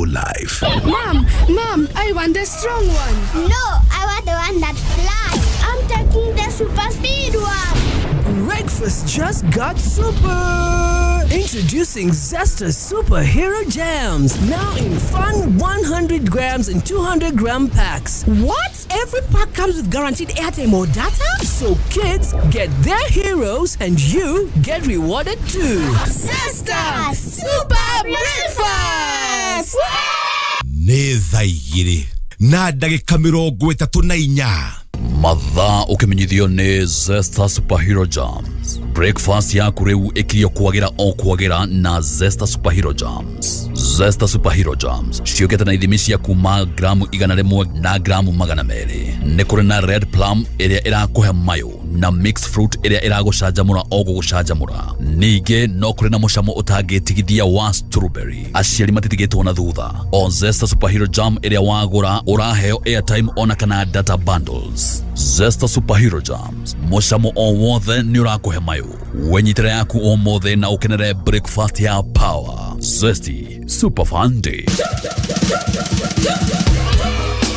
life. Mom, I want the strong one. No, I want the one that flies. I'm taking the super speed one. Breakfast just got super! Introducing Zesta Superhero Jams. Now in fun 100 grams and 200 gram packs. What? Every pack comes with guaranteed airtime or data? So kids get their heroes and you get rewarded too. Zesta Super Breakfast! Nethaigiri. Na dagika 34. Mathaa ukimenyithio ni Zesta Superhero Jams. Breakfast yaku riu ikirio kwagira na Zesta Superhero Jams. Zesta Superhero Jams ciogete na ithimi cia kuma gramu 100 na gramu 200. Ni kuri na red plum iria irakuhe mayo na mixed fruit iria iragucanjamura gucanjamura. Ninge no kuri na mucamo utangitigithia wa strawberry. Aciari matitigitwo na thutha. O Zesta Superhero Jam iria wagura uraheo airtime ona kana data bundles. Zesta Superhero Jams mucamo o wothe ni urakuhe mayo. Wenyitire yaku o mothe na ukenere breakfast ya power. Zesty Super Fun Day.